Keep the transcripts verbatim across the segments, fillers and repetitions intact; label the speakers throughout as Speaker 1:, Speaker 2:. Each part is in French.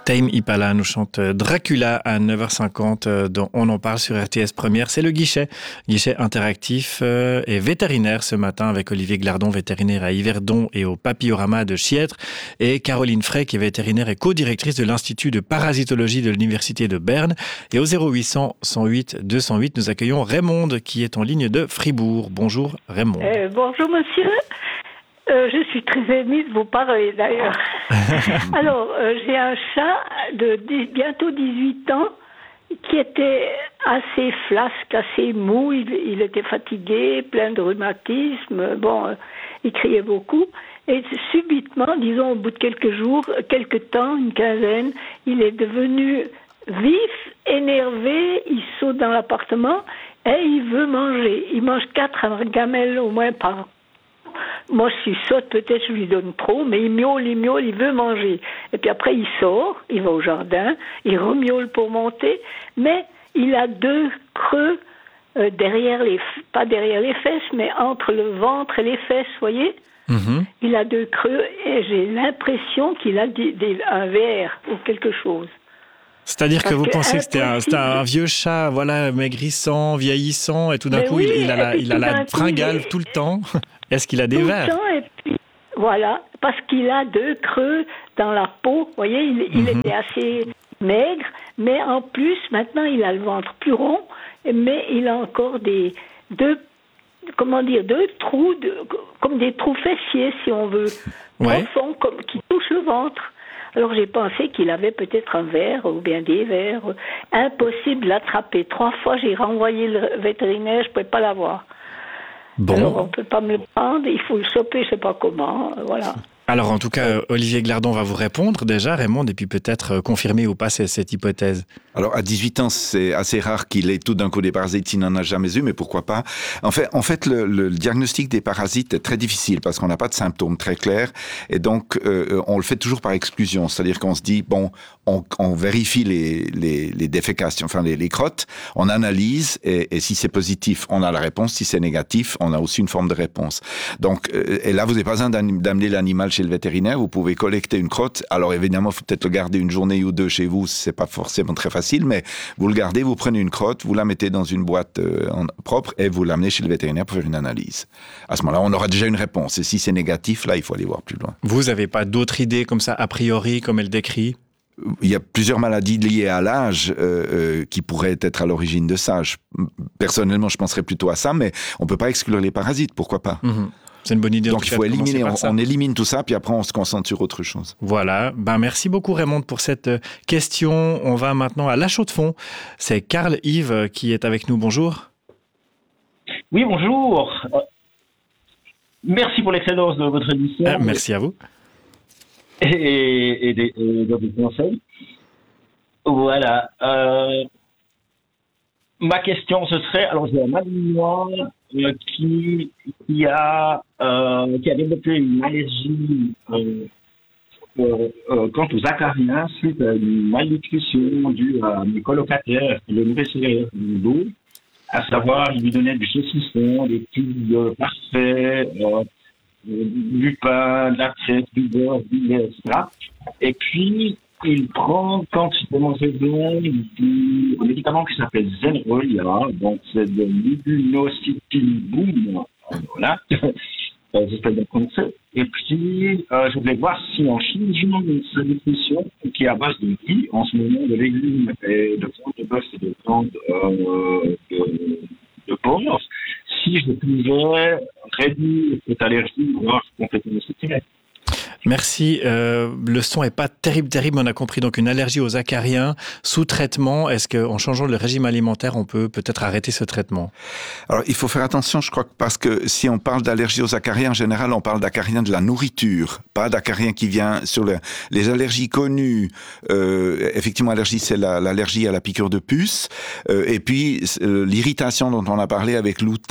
Speaker 1: Tame Impala nous chante Dracula à neuf heures cinquante, dont on en parle sur R T S Première. C'est le guichet, guichet interactif et vétérinaire ce matin avec Olivier Glardon, vétérinaire à Yverdon et au Papillorama de Chiètre, et Caroline Frey, qui est vétérinaire et co-directrice de l'Institut de parasitologie de l'Université de Berne. Et au zéro huit cent, cent huit, deux cent huit, nous accueillons Raymonde qui est en ligne de Fribourg. Bonjour Raymonde.
Speaker 2: Euh, bonjour monsieur. Euh, je suis très émue de vous parler d'ailleurs. Alors, euh, j'ai un chat de dix, bientôt dix-huit ans qui était assez flasque, assez mou. Il, il était fatigué, plein de rhumatisme. Bon, euh, il criait beaucoup. Et subitement, disons au bout de quelques jours, quelques temps, une quinzaine, il est devenu vif, énervé. Il saute dans l'appartement et il veut manger. Il mange quatre gamelles au moins par Moi, si je saute, peut-être je lui donne trop, mais il miaule, il miaule, il veut manger. Et puis après, il sort, il va au jardin, il remiaule pour monter, mais il a deux creux euh, derrière les, pas derrière les fesses, mais entre le ventre et les fesses, voyez. Mm-hmm. Il a deux creux et j'ai l'impression qu'il a des, des, un verre ou quelque chose.
Speaker 1: C'est-à-dire
Speaker 2: Parce
Speaker 1: que vous
Speaker 2: que
Speaker 1: pensez que c'était un, c'était un vieux chat, voilà, maigrissant, vieillissant, et tout d'un mais coup, oui, il, il a la, il a la fringale il... tout le temps. Est-ce qu'il a des
Speaker 2: tout
Speaker 1: vers?
Speaker 2: le temps, et puis, voilà, parce qu'il a deux creux dans la peau. Vous voyez, il, il mm-hmm. était assez maigre, mais en plus, maintenant, il a le ventre plus rond, mais il a encore des deux, comment dire, deux trous, de, comme des trous fessiers, si on veut, ouais. profonds, comme, qui touchent le ventre. Alors j'ai pensé qu'il avait peut-être un ver ou bien des vers. Impossible de l'attraper. Trois fois j'ai renvoyé le vétérinaire, je ne pouvais pas l'avoir. Bon. Alors on ne peut pas me le prendre, il faut le choper, je ne sais pas comment. Voilà.
Speaker 1: Alors en tout cas, Olivier Glardon va vous répondre déjà, Raymonde, et puis peut-être confirmer ou pas cette hypothèse.
Speaker 3: Alors à dix-huit ans, c'est assez rare qu'il ait tout d'un coup des parasites s'il n'en a jamais eu, mais pourquoi pas. En fait, en fait le, le diagnostic des parasites est très difficile parce qu'on n'a pas de symptômes très clairs et donc euh, on le fait toujours par exclusion. C'est-à-dire qu'on se dit, bon, on, on vérifie les, les, les défécations, enfin les, les crottes, on analyse et, et si c'est positif, on a la réponse. Si c'est négatif, on a aussi une forme de réponse. Donc, euh, et là, vous n'avez pas besoin d'amener l'animal chez le vétérinaire, vous pouvez collecter une crotte. Alors évidemment, il faut peut-être le garder une journée ou deux chez vous, c'est pas forcément très facile, mais vous le gardez, vous prenez une crotte, vous la mettez dans une boîte euh, en, propre et vous l'amenez chez le vétérinaire pour faire une analyse. À ce moment-là, on aura déjà une réponse. Et si c'est négatif, là, il faut aller voir plus loin.
Speaker 1: Vous n'avez pas d'autres idées comme ça, a priori, comme elle décrit ?
Speaker 3: Il y a plusieurs maladies liées à l'âge euh, euh, qui pourraient être à l'origine de ça. Je, personnellement, je penserais plutôt à ça, mais on ne peut pas exclure les parasites, pourquoi pas ?
Speaker 1: Mmh. C'est une bonne idée.
Speaker 3: Donc il faut éliminer, on, on élimine tout ça, puis après on se concentre sur autre chose.
Speaker 1: Voilà, ben merci beaucoup Raymonde pour cette question. On va maintenant à La Chaux-de-Fonds. C'est Carl Yves qui est avec nous. Bonjour.
Speaker 4: Oui, bonjour. Merci pour l'excellence de votre émission.
Speaker 1: Ah, merci à vous.
Speaker 4: Et, et, et, des, et de vos conseils. Voilà. Euh, ma question, ce serait, alors j'ai un malinois euh, qui, qui, a, euh, qui a développé une allergie euh, euh, euh, quant aux acariens suite à une malnutrition due à mes colocataires qui le nourrissaient d'eau, à savoir, il lui donnait du saucisson, des tubes euh, parfaits, euh, du pain, de la crête, du beurre, du lait, et cetera. Et puis, il prend, quand il commence à du un médicament qui s'appelle Zenrelia, donc c'est de l'ibunocitibum, voilà, j'espère bien prononcer. Et puis, euh, je voulais voir si en changeant sa nutrition, qui est à base de riz, en ce moment, de légumes et de viande de bœuf et de viande euh, de, de porc, si je pouvais réduire cette allergie, voire complètement s'étirer.
Speaker 1: Merci. Euh, le son est pas terrible, terrible. On a compris donc une allergie aux acariens sous traitement. Est-ce qu'en changeant le régime alimentaire, on peut peut-être arrêter ce traitement ?
Speaker 3: Alors, il faut faire attention, je crois, parce que si on parle d'allergie aux acariens, en général, on parle d'acariens de la nourriture, pas d'acariens qui vient sur le, les allergies connues. Euh, effectivement, allergie, c'est la, l'allergie à la piqûre de puce. Euh, et puis, euh, l'irritation dont on a parlé avec l'Outa,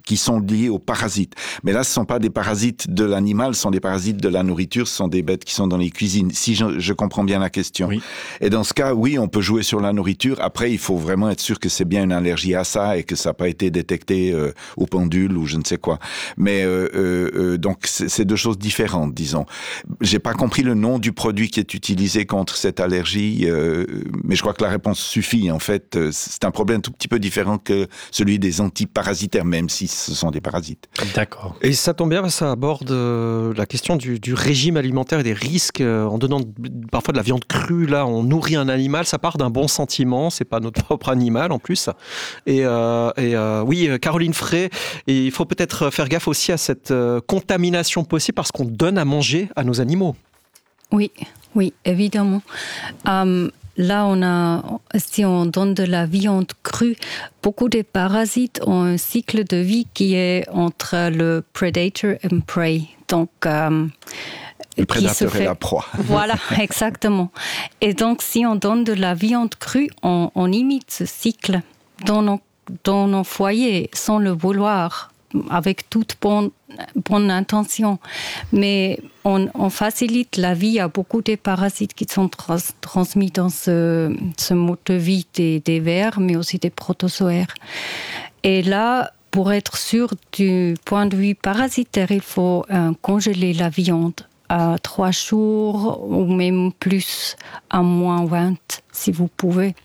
Speaker 3: qui sont liés aux parasites. Mais là, ce ne sont pas des parasites de l'animal, ce sont des parasites de la nourriture, ce sont des bêtes qui sont dans les cuisines, si je, je comprends bien la question. Oui. Et dans ce cas, oui, on peut jouer sur la nourriture. Après, il faut vraiment être sûr que c'est bien une allergie à ça et que ça n'a pas été détecté euh, au pendule ou je ne sais quoi. Mais euh, euh, donc, c'est, c'est deux choses différentes, disons. J'ai pas compris le nom du produit qui est utilisé contre cette allergie, euh, mais je crois que la réponse suffit. En fait, c'est un problème tout petit peu différent que celui des antiparasitaires, même si ce sont des parasites.
Speaker 1: D'accord.
Speaker 5: Et ça tombe bien, ça aborde la question du, du régime alimentaire et des risques en donnant parfois de la viande crue. Là, on nourrit un animal, ça part d'un bon sentiment, c'est pas notre propre animal en plus. Et, euh, et euh, oui, Caroline Frey, et il faut peut-être faire gaffe aussi à cette contamination possible parce qu'on donne à manger à nos animaux.
Speaker 6: Oui, oui, évidemment. Um, Là, on a, si on donne de la viande crue, beaucoup de parasites ont un cycle de vie qui est entre le predator and prey. Donc, euh,
Speaker 3: le prédateur fait... et la proie.
Speaker 6: Voilà, exactement. Et donc, si on donne de la viande crue, on, on imite ce cycle dans nos, dans nos foyers sans le vouloir, avec toute bonne, bonne intention. Mais on, on facilite la vie à beaucoup de parasites qui sont trans, transmis dans ce, ce mode de vie des, des vers, mais aussi des protozoaires. Et là, pour être sûr du point de vue parasitaire, il faut euh, congeler la viande à trois jours ou même plus, à moins vingt, si vous pouvez.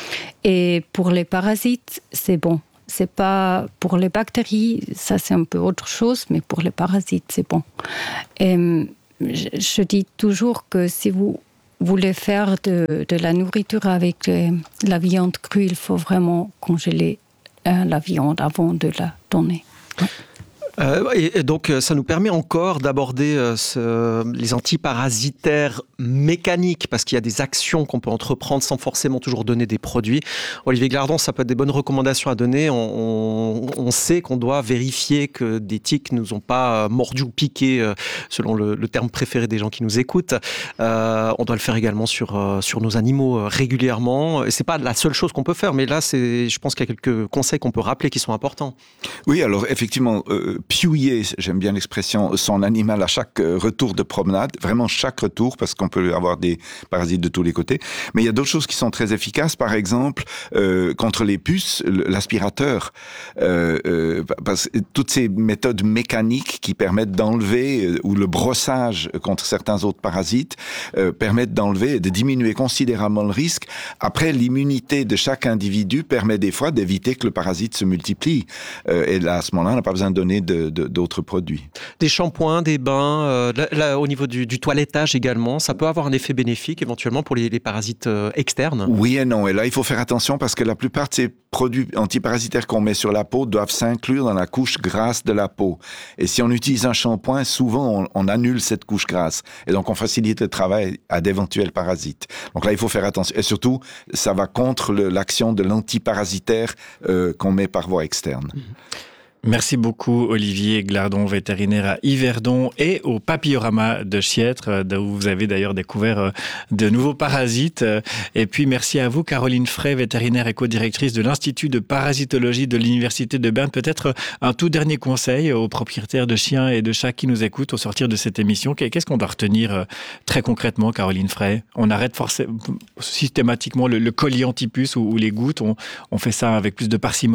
Speaker 6: Et pour les parasites, c'est bon. C'est pas pour les bactéries, ça c'est un peu autre chose, mais pour les parasites, c'est bon. Et je, je dis toujours que si vous voulez faire de, de la nourriture avec de la viande crue, il faut vraiment congeler euh, la viande avant de la donner. Ouais.
Speaker 5: Euh, et, et donc, ça nous permet encore d'aborder euh, ce, les antiparasitaires mécaniques, parce qu'il y a des actions qu'on peut entreprendre sans forcément toujours donner des produits. Olivier Glardon, ça peut être des bonnes recommandations à donner. On, on, on sait qu'on doit vérifier que des tiques ne nous ont pas mordu ou piqué, euh, selon le, le terme préféré des gens qui nous écoutent. Euh, on doit le faire également sur, euh, sur nos animaux euh, régulièrement. Et c'est pas la seule chose qu'on peut faire, mais là, c'est, je pense qu'il y a quelques conseils qu'on peut rappeler qui sont importants.
Speaker 3: Oui, alors effectivement... Euh... piouiller, j'aime bien l'expression, son animal à chaque retour de promenade, vraiment chaque retour, parce qu'on peut avoir des parasites de tous les côtés. Mais il y a d'autres choses qui sont très efficaces, par exemple, euh, contre les puces, l'aspirateur. Euh, euh, parce que toutes ces méthodes mécaniques qui permettent d'enlever, euh, ou le brossage contre certains autres parasites, euh, permettent d'enlever et de diminuer considérablement le risque. Après, l'immunité de chaque individu permet des fois d'éviter que le parasite se multiplie. Euh, et là, à ce moment-là, on n'a pas besoin de donner de De, d'autres produits.
Speaker 5: Des shampoings, des bains, euh, là, là, au niveau du, du toilettage également, ça peut avoir un effet bénéfique éventuellement pour les, les parasites euh, externes.
Speaker 3: Oui et non, et là il faut faire attention parce que la plupart de ces produits antiparasitaires qu'on met sur la peau doivent s'inclure dans la couche grasse de la peau. Et si on utilise un shampoing, souvent on, on annule cette couche grasse. Et donc on facilite le travail à d'éventuels parasites. Donc là il faut faire attention. Et surtout, ça va contre le, l'action de l'antiparasitaire euh, qu'on met par voie externe. Mmh.
Speaker 1: Merci beaucoup Olivier Glardon, vétérinaire à Yverdon et au Papillorama de Chiètre, où vous avez d'ailleurs découvert de nouveaux parasites. Et puis merci à vous Caroline Frey, vétérinaire et co-directrice de l'Institut de parasitologie de l'Université de Berne. Peut-être un tout dernier conseil aux propriétaires de chiens et de chats qui nous écoutent au sortir de cette émission. Qu'est-ce qu'on doit retenir très concrètement, Caroline Frey ? On arrête forcément, systématiquement le, le collier antipuce ou, ou les gouttes, on, on fait ça avec plus de parcimonie ?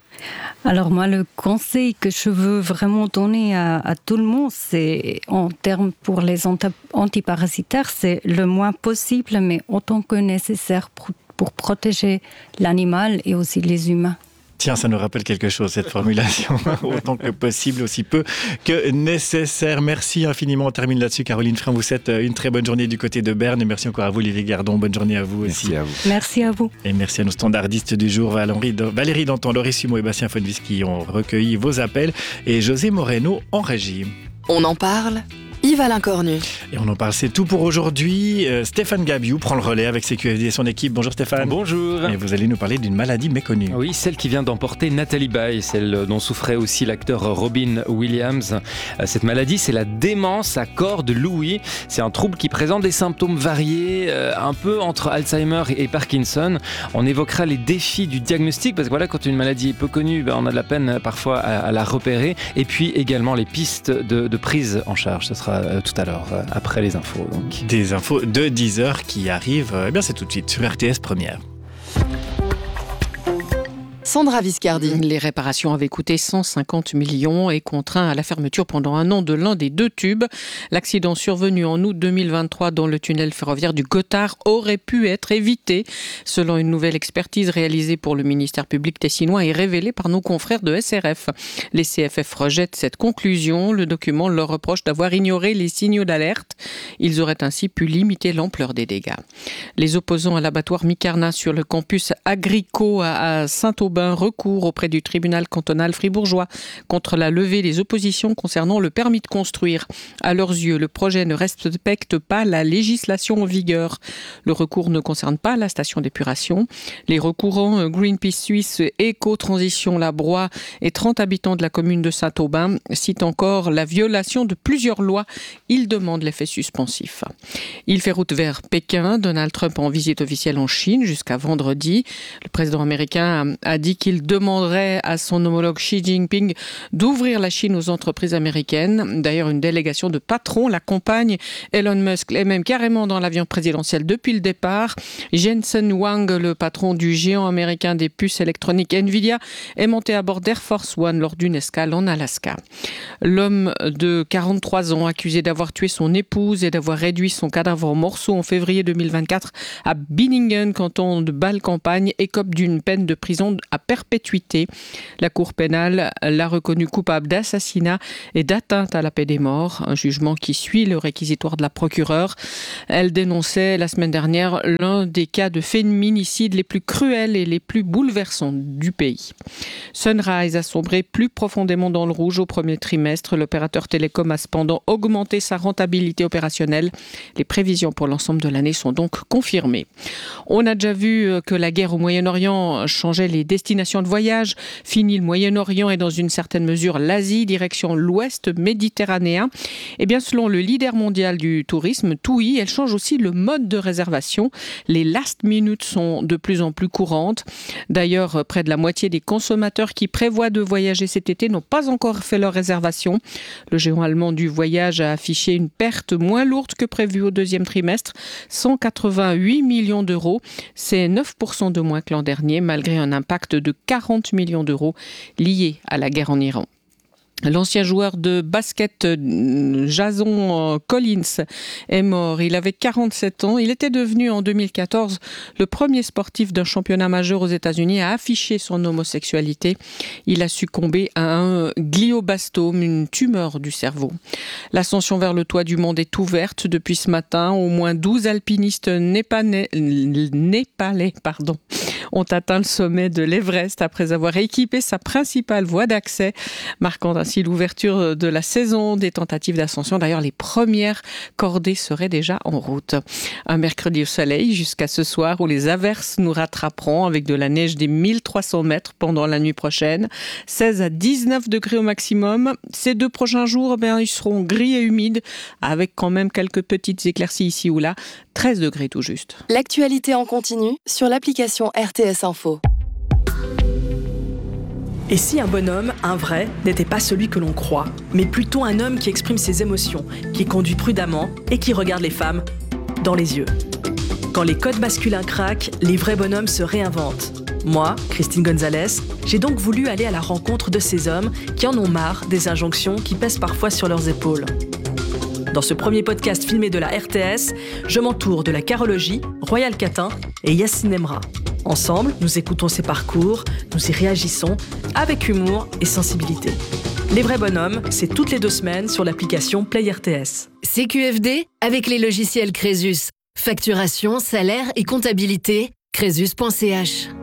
Speaker 6: Alors moi, le conseil que je veux vraiment donner à, à tout le monde, c'est en termes pour les antiparasitaires, c'est le moins possible, mais autant que nécessaire pour, pour protéger l'animal et aussi les humains.
Speaker 1: Tiens, ça nous rappelle quelque chose, cette formulation. Autant que possible, aussi peu que nécessaire. Merci infiniment. On termine là-dessus. Caroline Frey, vous souhaite une très bonne journée du côté de Berne. Et merci encore à vous, Olivier Gardon. Bonne journée à vous
Speaker 3: merci
Speaker 1: aussi.
Speaker 3: À vous.
Speaker 6: Merci à vous.
Speaker 1: Et merci à nos standardistes du jour, Valérie Danton, Laurie Sumeau et Bastien Fonvis qui ont recueilli vos appels. Et José Moreno en régie.
Speaker 7: On en parle Yves-Alain Cornu.
Speaker 1: Et on en parle, c'est tout pour aujourd'hui. Euh, Stéphane Gabiou prend le relais avec C Q F D et son équipe. Bonjour Stéphane.
Speaker 8: Bonjour.
Speaker 1: Et vous allez nous parler d'une maladie méconnue.
Speaker 8: Oui, celle qui vient d'emporter Nathalie Baye, celle dont souffrait aussi l'acteur Robin Williams. Cette maladie, c'est la démence à corps de Lewy. C'est un trouble qui présente des symptômes variés, euh, un peu entre Alzheimer et Parkinson. On évoquera les défis du diagnostic, parce que voilà, quand une maladie est peu connue, ben, on a de la peine parfois à, à la repérer. Et puis également les pistes de, de prise en charge. Ce sera euh, tout à l'heure, euh, après les infos. Donc.
Speaker 1: Des infos de dix heures qui arrivent, eh bien c'est tout de suite sur R T S Première.
Speaker 7: Sandra Viscardi.
Speaker 9: Les réparations avaient coûté cent cinquante millions et contraint à la fermeture pendant un an de l'un des deux tubes. L'accident survenu en août deux mille vingt-trois dans le tunnel ferroviaire du Gothard aurait pu être évité, selon une nouvelle expertise réalisée pour le ministère public tessinois et révélée par nos confrères de S R F. Les C F F rejettent cette conclusion. Le document leur reproche d'avoir ignoré les signaux d'alerte. Ils auraient ainsi pu limiter l'ampleur des dégâts. Les opposants à l'abattoir Micarna sur le campus Agrico à Saint-Aubin recours auprès du tribunal cantonal fribourgeois contre la levée des oppositions concernant le permis de construire. À leurs yeux, le projet ne respecte pas la législation en vigueur. Le recours ne concerne pas la station d'épuration. Les recourants Greenpeace Suisse, Éco-Transition Labroix et trente habitants de la commune de Saint-Aubin citent encore la violation de plusieurs lois. Ils demandent l'effet suspensif. Il fait route vers Pékin. Donald Trump en visite officielle en Chine jusqu'à vendredi. Le président américain a dit qu'il demanderait à son homologue Xi Jinping d'ouvrir la Chine aux entreprises américaines. D'ailleurs, une délégation de patrons l'accompagne. Elon Musk est même carrément dans l'avion présidentiel depuis le départ. Jensen Huang, le patron du géant américain des puces électroniques Nvidia, est monté à bord d'Air Force One lors d'une escale en Alaska. L'homme de quarante-trois ans, accusé d'avoir tué son épouse et d'avoir réduit son cadavre en morceaux en février deux mille vingt-quatre à Binningen, canton de Bâle-Campagne, écope d'une peine de prison à perpétuité. La Cour pénale l'a reconnu coupable d'assassinat et d'atteinte à la paix des morts, un jugement qui suit le réquisitoire de la procureure. Elle dénonçait la semaine dernière l'un des cas de féminicide les plus cruels et les plus bouleversants du pays. Sunrise a sombré plus profondément dans le rouge au premier trimestre. L'opérateur télécom a cependant augmenté sa rentabilité opérationnelle. Les prévisions pour l'ensemble de l'année sont donc confirmées. On a déjà vu que la guerre au Moyen-Orient changeait les destinations de voyage. Fini le Moyen-Orient et dans une certaine mesure l'Asie, direction l'Ouest méditerranéen. Et bien selon le leader mondial du tourisme, TUI, elle change aussi le mode de réservation. Les last minutes sont de plus en plus courantes. D'ailleurs, près de la moitié des consommateurs qui prévoient de voyager cet été n'ont pas encore fait leur réservation. Le géant allemand du voyage a affiché une perte moins lourde que prévu au deuxième trimestre, cent quatre-vingt-huit millions d'euros. C'est neuf pour cent de moins que l'an dernier, malgré un impact de quarante millions d'euros liés à la guerre en Iran. L'ancien joueur de basket Jason Collins est mort. Il avait quarante-sept ans. Il était devenu en deux mille quatorze le premier sportif d'un championnat majeur aux États-Unis à afficher son homosexualité. Il a succombé à un glioblastome, une tumeur du cerveau. L'ascension vers le toit du monde est ouverte depuis ce matin. Au moins douze alpinistes népalais, népalais pardon, ont atteint le sommet de l'Everest après avoir équipé sa principale voie d'accès, marquant ainsi l'ouverture de la saison des tentatives d'ascension. D'ailleurs, les premières cordées seraient déjà en route. Un mercredi au soleil jusqu'à ce soir où les averses nous rattraperont avec de la neige des mille trois cents mètres pendant la nuit prochaine. seize à dix-neuf degrés au maximum. Ces deux prochains jours, eh bien, ils seront gris et humides avec quand même quelques petites éclaircies ici ou là. treize degrés tout juste.
Speaker 7: L'actualité en continu sur l'application R T S Info.
Speaker 10: Et si un bonhomme, un vrai, n'était pas celui que l'on croit, mais plutôt un homme qui exprime ses émotions, qui conduit prudemment et qui regarde les femmes dans les yeux. Quand les codes masculins craquent, les vrais bonhommes se réinventent. Moi, Christine Gonzalez, j'ai donc voulu aller à la rencontre de ces hommes qui en ont marre des injonctions qui pèsent parfois sur leurs épaules. Dans ce premier podcast filmé de la R T S, je m'entoure de la carologie, Royal Catin et Yacine Emra. Ensemble, nous écoutons ces parcours, nous y réagissons avec humour et sensibilité. Les vrais bonhommes, c'est toutes les deux semaines sur l'application Play R T S.
Speaker 11: C Q F D avec les logiciels Crésus. Facturation, salaire et comptabilité, crésus point c h.